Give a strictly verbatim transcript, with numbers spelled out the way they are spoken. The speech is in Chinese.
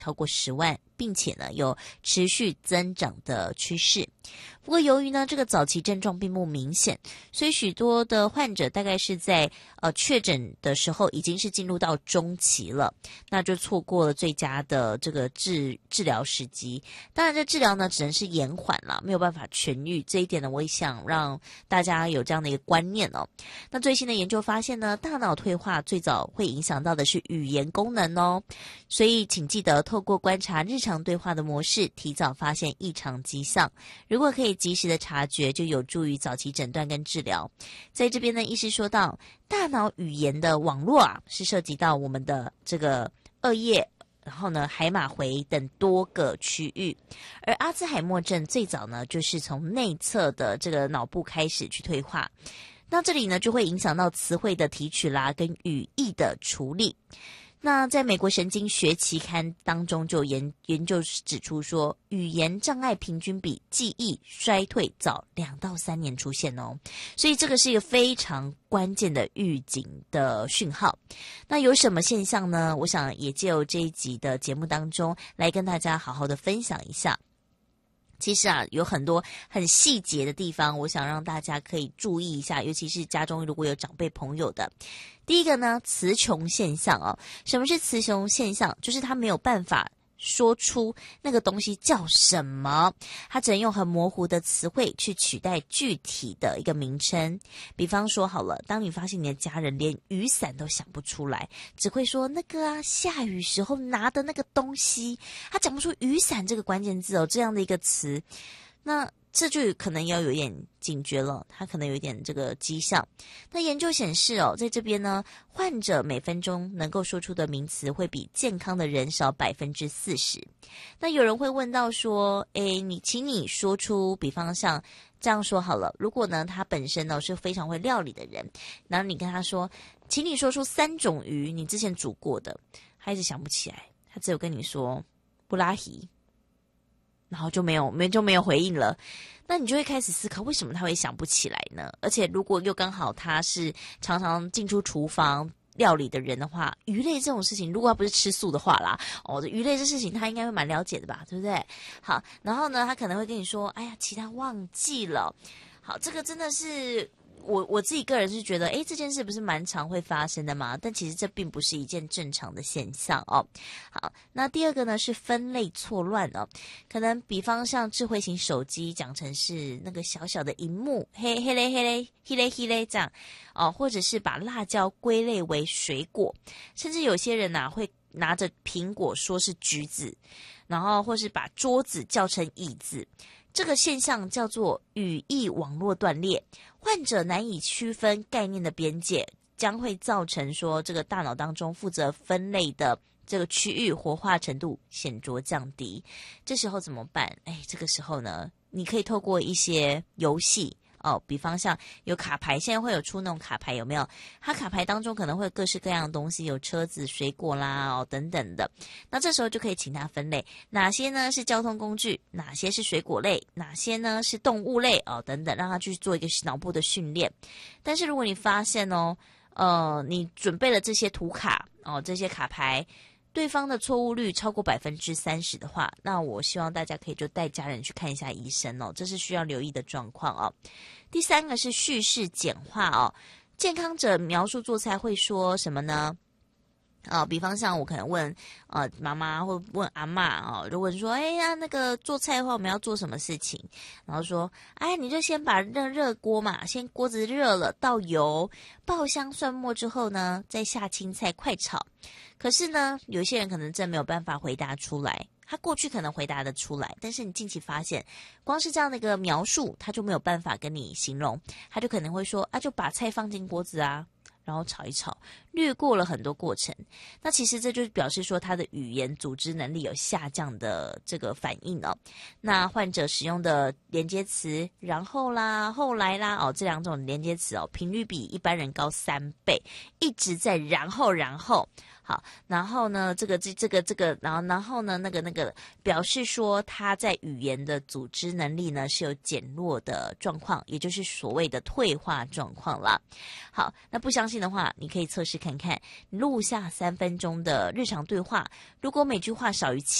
超过十万，并且呢有持续增长的趋势。不过由于呢这个早期症状并不明显，所以许多的患者大概是在呃确诊的时候已经是进入到中期了，那就错过了最佳的这个治治疗时机。当然这治疗呢只能是延缓啦，没有办法痊愈，这一点呢我也想让大家有这样的一个观念哦。那最新的研究发现呢，大脑退化最早会影响到的是语言功能哦，所以请记得透过观察日常对话的模式，提早发现异常迹象。如果可以及时的察觉，就有助于早期诊断跟治疗。在这边呢，医师说到，大脑语言的网络啊，是涉及到我们的这个额叶，然后呢，海马回等多个区域。而阿兹海默症最早呢，就是从内侧的这个脑部开始去退化。那这里呢，就会影响到词汇的提取啦，跟语义的处理。那在美国神经学期刊当中就研研究指出说，语言障碍平均比记忆衰退早两到三年出现哦，所以这个是一个非常关键的预警的讯号。那有什么现象呢？我想也借由这一集的节目当中来跟大家好好的分享一下。其实啊，有很多很细节的地方，我想让大家可以注意一下，尤其是家中如果有长辈朋友的。第一个呢，词穷现象哦。什么是词穷现象？就是他没有办法说出那个东西叫什么，他只能用很模糊的词汇去取代具体的一个名称。比方说好了，当你发现你的家人连雨伞都想不出来，只会说那个啊下雨时候拿的那个东西，他讲不出雨伞这个关键字哦，这样的一个词，那这就可能要有点警觉了，他可能有一点这个迹象。那研究显示哦，在这边呢，患者每分钟能够说出的名词会比健康的人少百分之四十。那有人会问到说，诶，你请你说出，比方像这样说好了，如果呢他本身呢是非常会料理的人，然后你跟他说，请你说出三种鱼你之前煮过的，他一直想不起来，他只有跟你说布拉提。然后就没有没就没有回应了，那你就会开始思考，为什么他会想不起来呢？而且如果又刚好他是常常进出厨房料理的人的话，鱼类这种事情，如果他不是吃素的话啦，哦，鱼类这事情他应该会蛮了解的吧，对不对？好，然后呢，他可能会跟你说，哎呀，其他忘记了。好，这个真的是。我我自己个人是觉得，诶，这件事不是蛮常会发生的吗？但其实这并不是一件正常的现象哦。好，那第二个呢是分类错乱哦，可能比方像智慧型手机讲成是那个小小的荧幕，嘿嘿嘞嘿嘞嘿嘞嘿嘞这样哦，或者是把辣椒归类为水果，甚至有些人呐、啊、会拿着苹果说是橘子，然后或是把桌子叫成椅子。这个现象叫做语义网络断裂，患者难以区分概念的边界，将会造成说这个大脑当中负责分类的这个区域活化程度显著降低。这时候怎么办？哎，这个时候呢，你可以透过一些游戏哦，比方像有卡牌，现在会有出那种卡牌，有没有？它卡牌当中可能会有各式各样的东西，有车子、水果啦哦等等的。那这时候就可以请它分类，哪些呢是交通工具，哪些是水果类，哪些呢是动物类哦等等，让它去做一个脑部的训练。但是如果你发现哦，呃，你准备了这些图卡哦，这些卡牌。对方的错误率超过百分之三十的话，那我希望大家可以就带家人去看一下医生哦，这是需要留意的状况哦。第三个是叙事简化哦，健康者描述做菜会说什么呢？啊、哦，比方像我可能问呃妈妈或问阿嬷啊，就问说，哎呀，那个做菜的话我们要做什么事情？然后说，哎，你就先把热热锅嘛，先锅子热了，倒油，爆香蒜末之后呢，再下青菜快炒。可是呢，有些人可能真没有办法回答出来。他过去可能回答得出来，但是你近期发现，光是这样的一个描述，他就没有办法跟你形容，他就可能会说啊，就把菜放进锅子啊。然后炒一炒，略过了很多过程。那其实这就表示说他的语言组织能力有下降的这个反应哦。那患者使用的连接词然后啦、后来啦哦，这两种连接词哦，频率比一般人高三倍，一直在然后然后。好，然后呢，这个这这个这个，然后然后呢，那个那个，表示说他在语言的组织能力呢是有减弱的状况，也就是所谓的退化状况啦。好，那不相信的话，你可以测试看看，录下三分钟的日常对话，如果每句话少于七